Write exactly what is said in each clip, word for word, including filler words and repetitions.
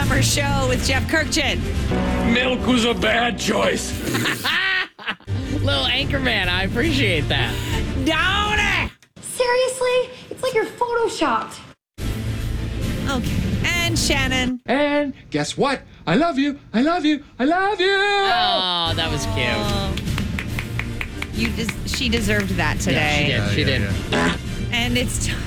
Summer Show with Jeff Kirkchin. Milk was a bad choice. Little Anchorman, I appreciate that. Down it! Seriously? It's like you're photoshopped. Okay. And Shannon. And guess what? I love you. I love you. I love you. Oh, that was cute. Oh, you des- she deserved that today. Yeah, she did. She yeah, did. And it's time.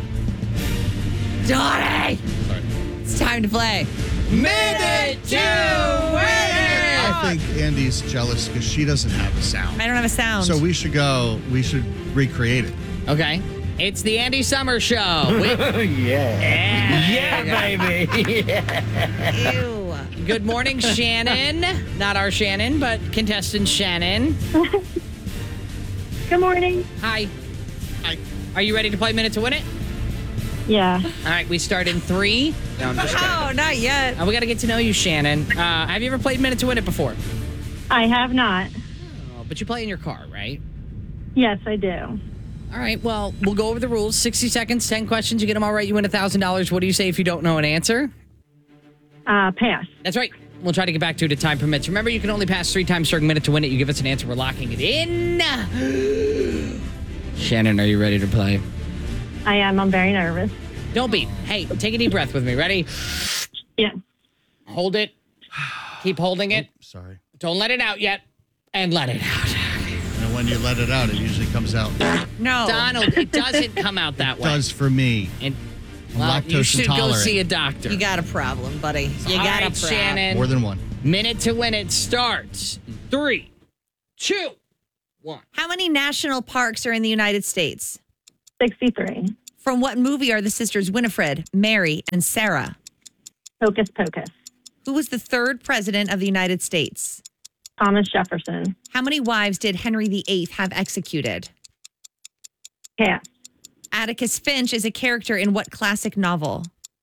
Donnie! Sorry. It's time to play. Minute to win it! I think Andy's jealous because she doesn't have a sound. I don't have a sound. So we should go, we should recreate it. Okay. It's the Andy Summer Show. We- yeah. yeah, baby. Ew. Good morning, Shannon. Not our Shannon, but contestant Shannon. Good morning. Hi. Hi. Are you ready to play Minute to Win It? Yeah. All right, we start in three. No, I'm just kidding. Oh, not yet. Uh, we got to get to know you, Shannon. Uh, have you ever played Minute to Win It before? I have not. Oh, but you play in your car, right? Yes, I do. All right, well, we'll go over the rules. sixty seconds, ten questions. You get them all right, you win one thousand dollars. What do you say if you don't know an answer? Uh, pass. That's right. We'll try to get back to it if time permits. Remember, you can only pass three times during Minute to Win It. You give us an answer, we're locking it in. Shannon, are you ready to play? I am. I'm very nervous. Don't be. Hey, take a deep breath with me. Ready? Yeah. Hold it. Keep holding it. Sorry. Don't let it out yet. And let it out. And when you let it out, it usually comes out. It No. Donald, it doesn't come out that way. does for me. And, I'm well, you lactose should go intolerant. see a doctor. You got a problem, buddy. You All got right, a problem. Shannon. More than one. Minute to Win It starts. in Three, two, one. How many national parks are in the United States? sixty-three. From what movie are the sisters Winifred, Mary, and Sarah? Hocus Pocus. Who was the third president of the United States? Thomas Jefferson. How many wives did Henry the Eighth have executed? Pass. Atticus Finch is a character in what classic novel?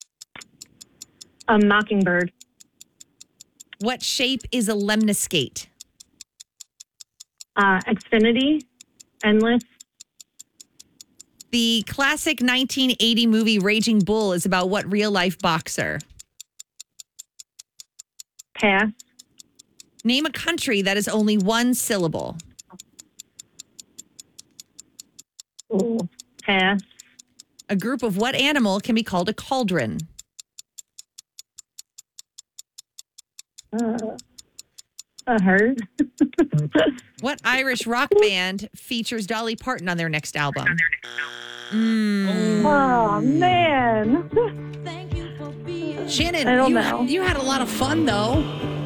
A Mockingbird. What shape is a lemniscate? Uh, Xfinity. Endless. The classic nineteen eighty movie Raging Bull is about what real-life boxer? Pass. Name a country that is only one syllable. Ooh. Pass. A group of what animal can be called a cauldron? Uh, a herd. What Irish rock band features Dolly Parton on their next album? Mm. Oh, man. Shannon, I don't you, know. you had a lot of fun, though.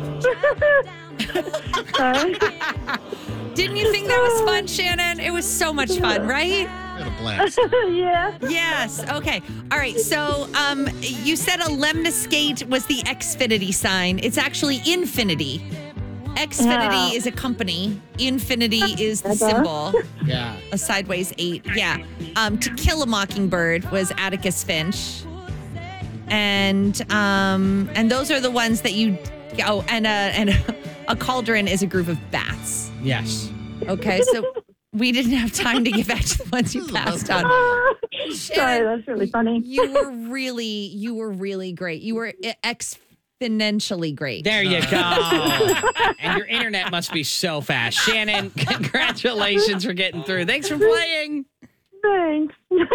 Sorry. Didn't you think that was fun, Shannon? It was so much fun, right? I had a blast. Yeah. Yes. Okay. All right. So um, you said a lemniscate was the Xfinity sign. It's actually infinity. Xfinity Yeah. is a company. Infinity is the Uh-huh. symbol. Yeah. A sideways eight. Yeah. Um, To Kill a Mockingbird was Atticus Finch. And um, and those are the ones that you. Oh, and a and a cauldron is a group of bats. Yes. Okay, so we didn't have time to get back to the ones you This is the passed best on. Sorry, that's really funny. You were really, you were really great. You were exponentially great. There you go. And your internet must be so fast. Shannon, congratulations for getting through. Thanks for playing. Thanks.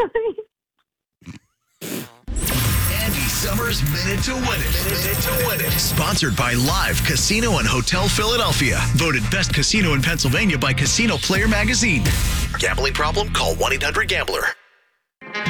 Andy Summers Minute to Win It. Minute to Win It. Sponsored by Live Casino and Hotel Philadelphia. Voted best casino in Pennsylvania by Casino Player Magazine. Gambling problem? Call one eight hundred gambler.